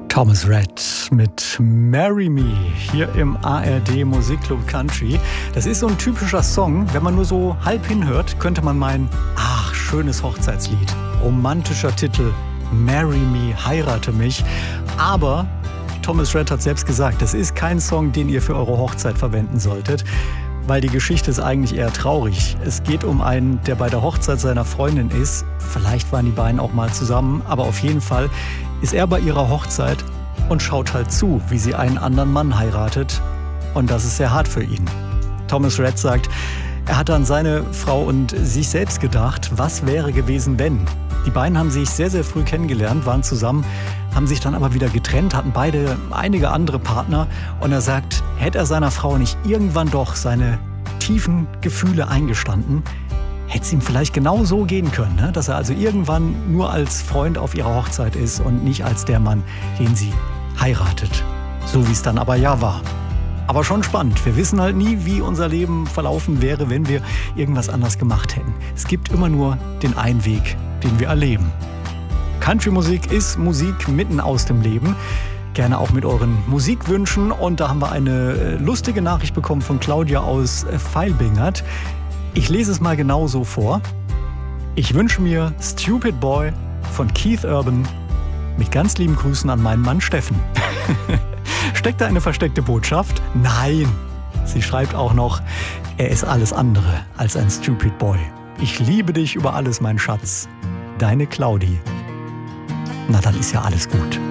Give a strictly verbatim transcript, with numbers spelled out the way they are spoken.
Thomas Rhett mit Marry Me hier im A R D Musikclub Country. Das ist so ein typischer Song. Wenn man nur so halb hinhört, könnte man meinen, ach, schönes Hochzeitslied. Romantischer Titel, Marry Me, heirate mich. Aber Thomas Rhett hat selbst gesagt, das ist kein Song, den ihr für eure Hochzeit verwenden solltet, weil die Geschichte ist eigentlich eher traurig. Es geht um einen, der bei der Hochzeit seiner Freundin ist. Vielleicht waren die beiden auch mal zusammen, aber auf jeden Fall ist er bei ihrer Hochzeit und schaut halt zu, wie sie einen anderen Mann heiratet. Und das ist sehr hart für ihn. Thomas Rhett sagt, er hat an seine Frau und sich selbst gedacht, was wäre gewesen, wenn? Die beiden haben sich sehr, sehr früh kennengelernt, waren zusammen, haben sich dann aber wieder getrennt, hatten beide einige andere Partner. Und er sagt, hätte er seiner Frau nicht irgendwann doch seine tiefen Gefühle eingestanden, hätte es ihm vielleicht genau so gehen können, ne? Dass er also irgendwann nur als Freund auf ihrer Hochzeit ist und nicht als der Mann, den sie heiratet. So wie es dann aber ja war. Aber schon spannend. Wir wissen halt nie, wie unser Leben verlaufen wäre, wenn wir irgendwas anders gemacht hätten. Es gibt immer nur den einen Weg, den wir erleben. Country-Musik ist Musik mitten aus dem Leben. Gerne auch mit euren Musikwünschen. Und da haben wir eine lustige Nachricht bekommen von Claudia aus Veilbingert. Ich lese es mal genau so vor. Ich wünsche mir Stupid Boy von Keith Urban mit ganz lieben Grüßen an meinen Mann Steffen. Steckt da eine versteckte Botschaft? Nein. Sie schreibt auch noch, er ist alles andere als ein Stupid Boy. Ich liebe dich über alles, mein Schatz. Deine Claudi. Na, dann ist ja alles gut.